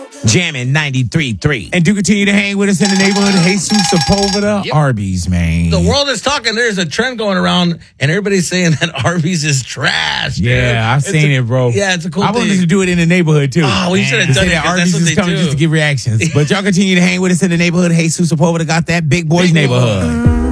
Jamming 93.3. And do continue to hang with us in the neighborhood. Jesus Sepulveda, Arby's, man. The world is talking. There's a trend going around, and everybody's saying that Arby's is trash. Dude. Yeah, I've seen it, bro. Yeah, it's a cool thing. I wanted to do it in the neighborhood, too. Oh, we should have done it. That That's Arby's what is they coming do. just to give reactions. But y'all continue to hang with us in the neighborhood. Jesus Sepulveda got that big boys neighborhood.